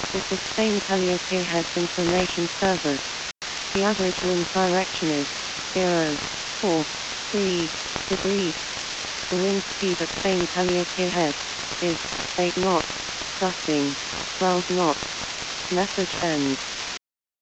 This is Spain Calliope Heads Information Service. The average wind direction is 0.43 degrees. The wind speed at Spain Calliope Head is 8 knots, gusting 12 knots. Message ends.